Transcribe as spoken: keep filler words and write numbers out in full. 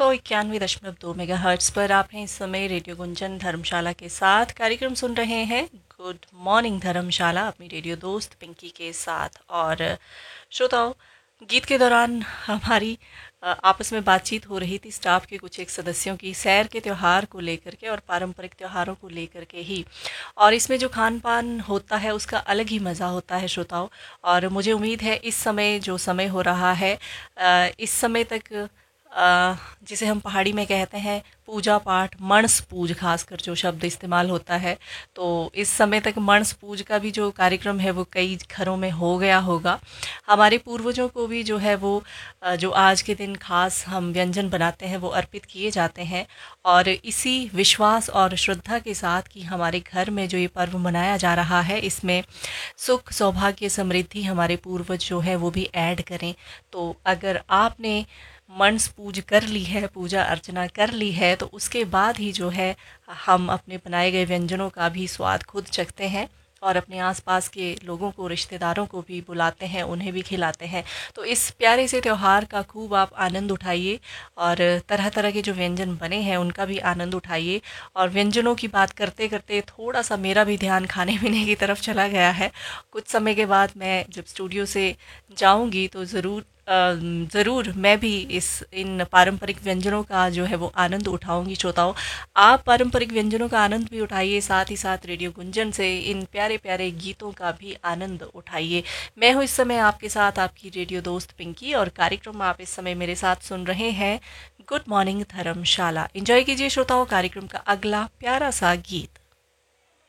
श्रोताओं इक्यानवे दशमलव दो मेगा हर्ट्स पर आप हैं इस समय रेडियो गुंजन धर्मशाला के साथ कार्यक्रम सुन रहे हैं गुड मॉर्निंग धर्मशाला अपनी रेडियो दोस्त पिंकी के साथ। और श्रोताओं, गीत के दौरान हमारी अ, आपस में बातचीत हो रही थी स्टाफ के कुछ एक सदस्यों की सैर के त्यौहार को लेकर के और पारंपरिक त्योहारों को लेकर के ही। और इसमें जो खान पान होता है उसका अलग ही मज़ा होता है श्रोताओं। और मुझे उम्मीद है इस समय जो समय हो रहा है अ, इस समय तक अ, जिसे हम पहाड़ी में कहते हैं पूजा पाठ मणस पूज, खासकर जो शब्द इस्तेमाल होता है, तो इस समय तक मणस पूज का भी जो कार्यक्रम है वो कई घरों में हो गया होगा। हमारे पूर्वजों को भी जो है वो अ, जो आज के दिन खास हम व्यंजन बनाते हैं वो अर्पित किए जाते हैं। और इसी विश्वास और श्रद्धा के साथ कि हमारे घर में जो ये पर्व मनाया जा रहा है इसमें सुख सौभाग्य समृद्धि हमारे पूर्वज जो है वो भी ऐड करें। तो अगर आपने मणस पूज कर ली है, पूजा अर्चना कर ली है, तो उसके बाद ही जो है हम अपने बनाए गए व्यंजनों का भी स्वाद खुद चखते हैं और अपने आसपास के लोगों को, रिश्तेदारों को भी बुलाते हैं, उन्हें भी खिलाते हैं। तो इस प्यारे से त्यौहार का खूब आप आनंद उठाइए और तरह तरह के जो व्यंजन बने हैं उनका भी आनंद उठाइए। और व्यंजनों की बात करते करते थोड़ा सा मेरा भी ध्यान खाने पीने की तरफ चला गया है। कुछ समय के बाद मैं जब स्टूडियो से जाऊंगी तो ज़रूर ज़रूर मैं भी इस इन पारंपरिक व्यंजनों का जो है वो आनंद उठाऊंगी। श्रोताओं, आप पारंपरिक व्यंजनों का आनंद भी उठाइए, साथ ही साथ रेडियो गुंजन से इन प्यारे प्यारे गीतों का भी आनंद उठाइए। मैं हूँ इस समय आपके साथ आपकी रेडियो दोस्त पिंकी और कार्यक्रम आप इस समय मेरे साथ सुन रहे हैं गुड मॉर्निंग धर्मशाला। एंजॉय कीजिए श्रोताओं कार्यक्रम का अगला प्यारा सा गीत।